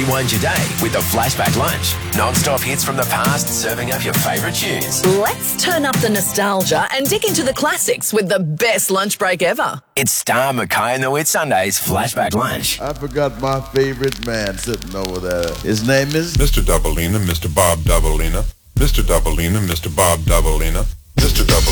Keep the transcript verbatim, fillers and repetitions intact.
rewind your day with the Flashback Lunch. Non-stop hits from the past, serving up your favourite tunes. Let's turn up the nostalgia and dig into the classics with the best lunch break ever. It's Star, Mackay and the Whitsundays Flashback Lunch. I forgot my favourite man sitting over there. His name is Mister Doubleina, Mister Bob Doubleina. Mister Doubleina, Mister Bob Doubleina. Mister Double